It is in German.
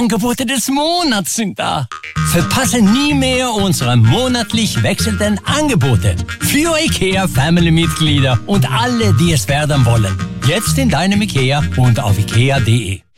Angebote des Monats sind da. Verpasse nie mehr unsere monatlich wechselnden Angebote. Für IKEA Family-Mitglieder und alle, die es werden wollen. Jetzt in deinem IKEA und auf ikea.de.